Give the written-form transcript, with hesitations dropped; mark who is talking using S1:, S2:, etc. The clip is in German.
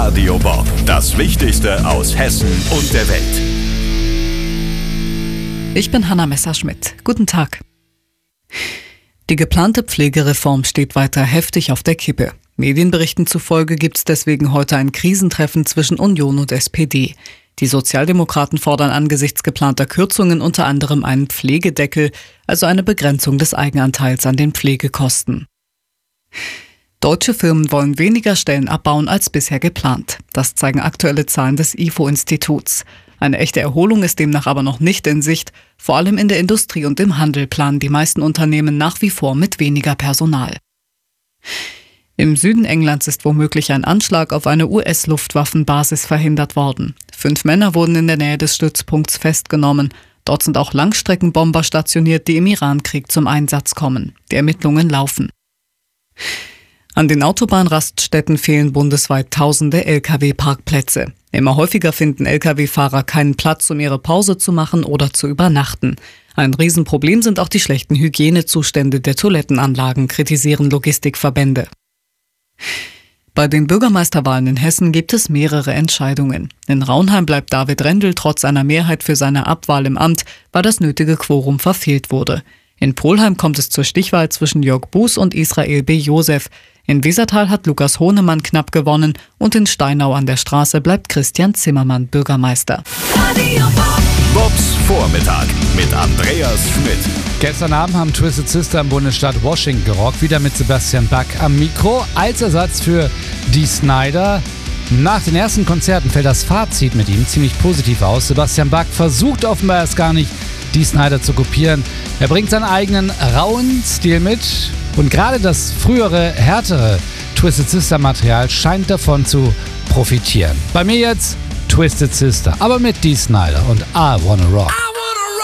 S1: Radio Bob. Das Wichtigste aus Hessen und der Welt.
S2: Ich bin Hanna Messerschmidt. Guten Tag. Die geplante Pflegereform steht weiter heftig auf der Kippe. Medienberichten zufolge gibt es deswegen heute ein Krisentreffen zwischen Union und SPD. Die Sozialdemokraten fordern angesichts geplanter Kürzungen unter anderem einen Pflegedeckel, also eine Begrenzung des Eigenanteils an den Pflegekosten. Deutsche Firmen wollen weniger Stellen abbauen als bisher geplant. Das zeigen aktuelle Zahlen des IFO-Instituts. Eine echte Erholung ist demnach aber noch nicht in Sicht. Vor allem in der Industrie und im Handel planen die meisten Unternehmen nach wie vor mit weniger Personal. Im Süden Englands ist womöglich ein Anschlag auf eine US-Luftwaffenbasis verhindert worden. 5 Männer wurden in der Nähe des Stützpunkts festgenommen. Dort sind auch Langstreckenbomber stationiert, die im Irankrieg zum Einsatz kommen. Die Ermittlungen laufen. An den Autobahnraststätten fehlen bundesweit tausende Lkw-Parkplätze. Immer häufiger finden Lkw-Fahrer keinen Platz, um ihre Pause zu machen oder zu übernachten. Ein Riesenproblem sind auch die schlechten Hygienezustände der Toilettenanlagen, kritisieren Logistikverbände. Bei den Bürgermeisterwahlen in Hessen gibt es mehrere Entscheidungen. In Raunheim bleibt David Rendel trotz einer Mehrheit für seine Abwahl im Amt, weil das nötige Quorum verfehlt wurde. In Polheim kommt es zur Stichwahl zwischen Jörg Buß und Israel B. Josef. In Wesertal hat Lukas Hohnemann knapp gewonnen und in Steinau an der Straße bleibt Christian Zimmermann Bürgermeister.
S1: Bobs Vormittag mit Andreas Schmidt.
S3: Gestern Abend haben Twisted Sister im Bundesstaat Washington gerockt, wieder mit Sebastian Bach am Mikro, als Ersatz für Dee Snider. Nach den ersten Konzerten fällt das Fazit mit ihm ziemlich positiv aus. Sebastian Bach versucht offenbar erst gar nicht, Dee Snider zu kopieren. Er bringt seinen eigenen rauen Stil mit und gerade das frühere, härtere Twisted Sister Material scheint davon zu profitieren. Bei mir jetzt Twisted Sister, aber mit Dee Snider und I Wanna Rock.